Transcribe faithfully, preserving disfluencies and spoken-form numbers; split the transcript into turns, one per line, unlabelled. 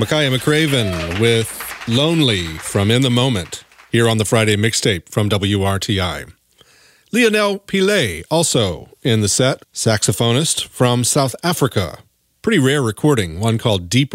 Micaiah McCraven with Lonely from In the Moment here on the Friday mixtape from W R T I. Lionel Pillay, also in the set, saxophonist from South Africa. Pretty rare recording, one called Deeper